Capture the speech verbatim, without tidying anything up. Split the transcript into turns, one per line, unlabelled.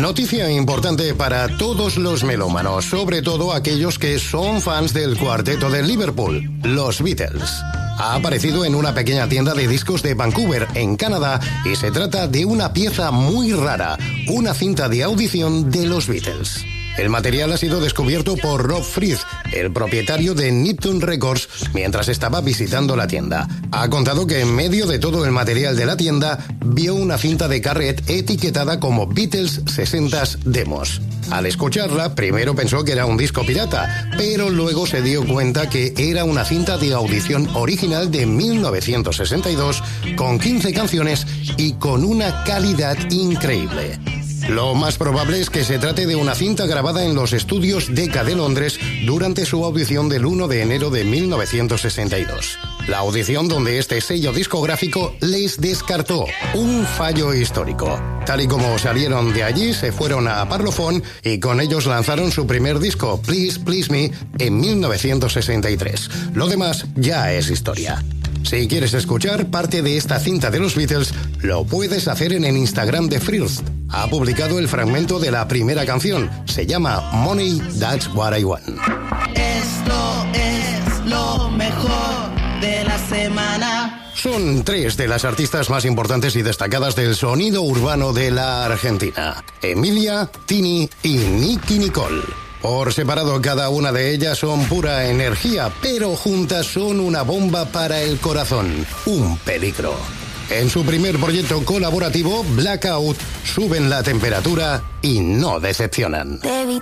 Noticia importante para todos los melómanos, sobre todo aquellos que son fans del cuarteto de Liverpool, los Beatles. Ha aparecido en una pequeña tienda de discos de Vancouver, en Canadá, y se trata de una pieza muy rara, una cinta de audición de los Beatles. El material ha sido descubierto por Rob Frith, el propietario de Neptune Records, mientras estaba visitando la tienda. Ha contado que en medio de todo el material de la tienda vio una cinta de cassette etiquetada como Beatles sesentas Demos. Al escucharla, primero pensó que era un disco pirata, pero luego se dio cuenta que era una cinta de audición original de mil novecientos sesenta y dos, con quince canciones y con una calidad increíble. Lo más probable es que se trate de una cinta grabada en los estudios Decca de Londres durante su audición del uno de enero de mil novecientos sesenta y dos. La audición donde este sello discográfico les descartó, un fallo histórico. Tal y como salieron de allí, se fueron a Parlophone y con ellos lanzaron su primer disco, Please Please Me, en mil novecientos sesenta y tres. Lo demás ya es historia. Si quieres escuchar parte de esta cinta de los Beatles, lo puedes hacer en el Instagram de Frith. Ha publicado el fragmento de la primera canción. Se llama Money, That's What I Want.
Esto es lo mejor de la semana.
Son tres de las artistas más importantes y destacadas del sonido urbano de la Argentina: Emilia, Tini y Nicki Nicole. Por separado, cada una de ellas son pura energía, pero juntas son una bomba para el corazón, un peligro. En su primer proyecto colaborativo, Blackout, suben la temperatura y no decepcionan.